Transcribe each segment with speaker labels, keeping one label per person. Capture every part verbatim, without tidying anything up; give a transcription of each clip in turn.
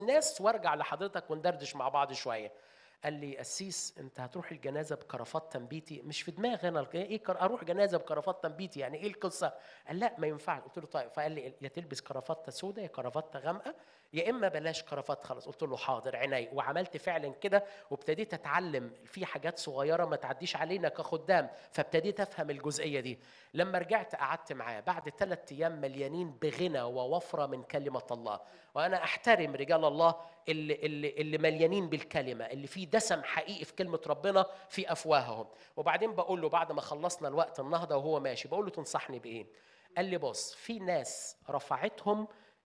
Speaker 1: الناس وارجع لحضرتك وندردش مع بعض شويه. قال لي قسيس انت هتروح الجنازه بكرافات تنبيتي؟ مش في دماغي انا ايه كر... اروح جنازه بكرافات تنبيتي يعني ايه القصه؟ قال لا ما ينفعش. قلت له طيب. فقال لي يا تلبس كرافته سوداء يا كرافته غامقه يا اما بلاش كرافات خالص. قلت له حاضر عيني. وعملت فعلا كده وابتديت اتعلم في حاجات صغيره ما تعديش علينا كخدام، فابتديت افهم الجزئيه دي. لما رجعت قعدت معاه بعد ثلاث ايام مليانين بغنى ووفره من كلمه الله. وانا احترم رجال الله اللي, اللي, اللي مليانين بالكلمه، اللي فيه دسم حقيقي في كلمه ربنا في افواههم. وبعدين بقول له بعد ما خلصنا الوقت النهضه وهو ماشي بقول له تنصحني بايه؟ قال لي بص، في ناس رفعتهم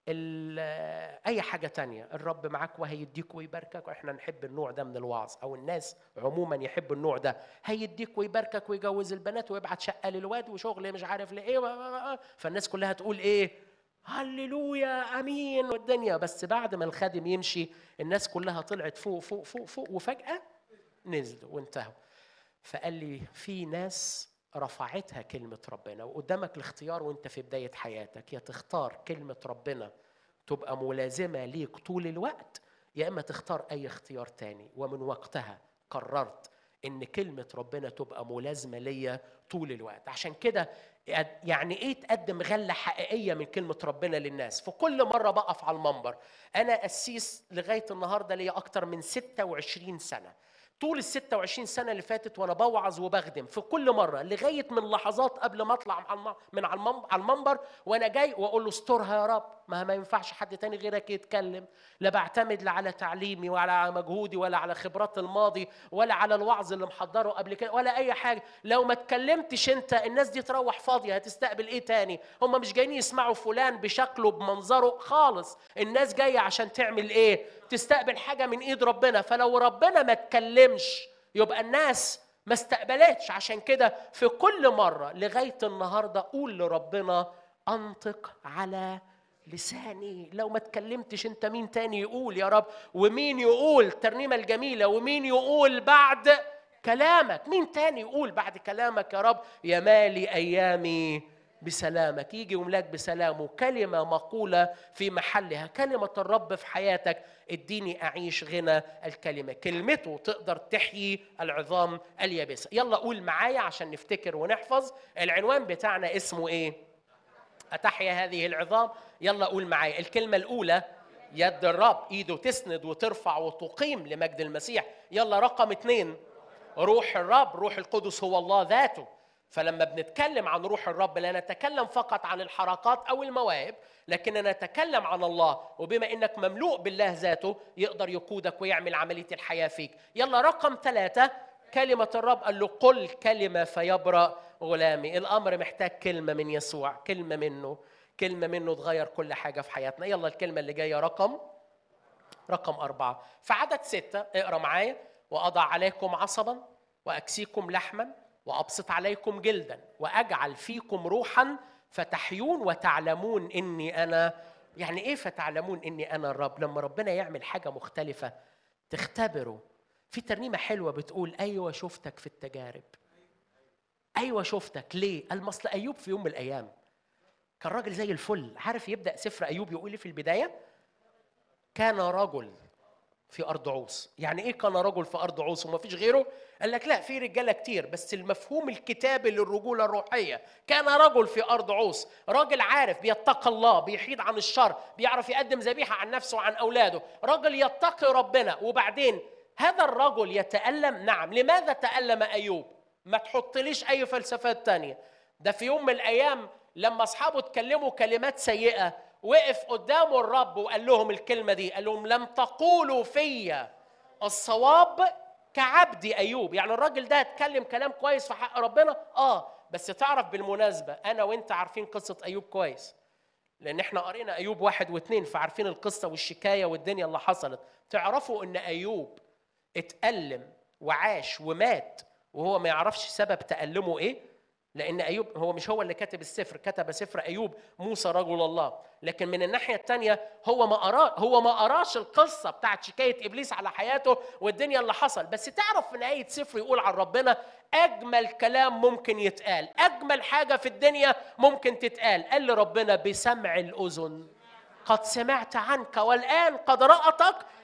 Speaker 1: اي حاجه تانية، الرب معاك وهيديك ويباركك، واحنا نحب النوع ده من الوعظ، او الناس عموما يحب النوع ده، هيديك ويباركك ويجوز البنات ويبعت شقه للواد وشغل مش عارف لايه. فالناس كلها تقول ايه؟ هللويا امين والدنيا. بس بعد ما الخادم يمشي الناس كلها طلعت فوق فوق فوق فوق وفجاه نزلوا وانتهوا. فقال لي في ناس رفعتها كلمة ربنا، وقدامك الاختيار وانت في بداية حياتك، يا تختار كلمة ربنا تبقى ملازمة ليك طول الوقت، يا اما تختار اي اختيار تاني. ومن وقتها قررت ان كلمة ربنا تبقى ملازمة ليا طول الوقت. عشان كده يعني ايه تقدم غلة حقيقية من كلمة ربنا للناس؟ في كل مرة بقف على المنبر، انا قسيس لغاية النهاردة ليا اكتر من ستة وعشرين سنة، طول الستة وعشرين سنة اللي فاتت وأنا بوعظ وبخدم في كل مرة لغاية من لحظات قبل ما أطلع من على المنبر وأنا جاي وأقول له استرها يا رب، ما ما ينفعش حد تاني غيرك يتكلم. لا بعتمد لا على تعليمي ولا على مجهودي ولا على خبرات الماضي ولا على الوعظ اللي محضره قبل كده ولا أي حاجة. لو ما اتكلمتش أنت الناس دي تروح فاضية، هتستقبل إيه تاني؟ هم مش جايين يسمعوا فلان بشكله بمنظره خالص، الناس جاية عشان تعمل إيه؟ تستقبل حاجة من إيد ربنا. فلو ربنا ما اتكلمش يبقى الناس ما استقبلتش. عشان كده في كل مرة لغاية النهاردة أقول لربنا أنطق على لساني. لو ما اتكلمتش انت مين تاني يقول يا رب؟ ومين يقول ترنيمة الجميلة؟ ومين يقول بعد كلامك؟ مين تاني يقول بعد كلامك يا رب؟ يا مالي أيامي بسلامك. يجي وملاك بسلامه، كلمة مقولة في محلها، كلمة الرب في حياتك، اديني أعيش غنى الكلمة. كلمته تقدر تحيي العظام اليابسة. يلا قول معايا عشان نفتكر ونحفظ. العنوان بتاعنا اسمه ايه؟ أتحيا هذه العظام. يلا قول معايا الكلمة الأولى، يد الرب، إيده تسند وترفع وتقيم لمجد المسيح. يلا رقم اتنين، روح الرب. روح القدس هو الله ذاته. فلما بنتكلم عن روح الرب لا نتكلم فقط عن الحركات أو المواهب، لكننا نتكلم عن الله، وبما إنك مملوء بالله ذاته يقدر يقودك ويعمل عملية الحياة فيك. يلا رقم ثلاثة، كلمة الرب. قال له قل كلمة فيبرأ غلامي. الأمر محتاج كلمة من يسوع، كلمة منه، كلمة منه تغير كل حاجة في حياتنا. يلا الكلمة اللي جاية رقم رقم أربعة في عدد ستة، اقرأ معايا. وأضع عليكم عصبا وأكسيكم لحما وأبسط عليكم جلدا وأجعل فيكم روحا فتحيون وتعلمون إني أنا. يعني إيه فتعلمون إني أنا الرب؟ لما ربنا يعمل حاجة مختلفة تختبروا. في ترنيمة حلوة بتقول أيوة شفتك في التجارب. أيوة شفتك. ليه؟ المصل أيوب في يوم من الأيام كان راجل زي الفل. عارف يبدأ سفر أيوب يقول لي في البداية كان رجل في أرض عوص. يعني إيه كان رجل في أرض عوص وما فيش غيره؟ قال لك لا، في رجالة كتير، بس المفهوم الكتابي للرجولة الروحية كان رجل في أرض عوص. راجل عارف بيتقى الله، بيحيد عن الشر، بيعرف يقدم ذبيحة عن نفسه وعن أولاده، راجل يتقي ربنا. وبعدين هذا الرجل يتألم. نعم، لماذا تألم أيوب؟ ما تحطليش أي فلسفات تانية. ده في يوم من الأيام لما أصحابه اتكلموا كلمات سيئة وقف قدامه الرب وقال لهم الكلمة دي، قال لهم لم تقولوا فيا الصواب كعبدي أيوب. يعني الراجل ده اتكلم كلام كويس في حق ربنا، آه بس تعرف بالمناسبة أنا وإنت عارفين قصة أيوب كويس، لأن إحنا قرينا أيوب واحد واثنين فعارفين القصة والشكاية والدنيا اللي حصلت. تعرفوا إن أيوب اتألم وعاش ومات وهو ما يعرفش سبب تألمه إيه؟ لأن أيوب هو مش هو اللي كتب السفر، كتب سفر أيوب موسى رجل الله. لكن من الناحية التانية هو ما قرا هو ما قراش القصة بتاعت شكاية إبليس على حياته والدنيا اللي حصل. بس تعرف في نهاية سفر يقول عن ربنا أجمل كلام ممكن يتقال، أجمل حاجة في الدنيا ممكن تتقال. قال لربنا بسمع الأذن قد سمعت عنك والآن قد رأتك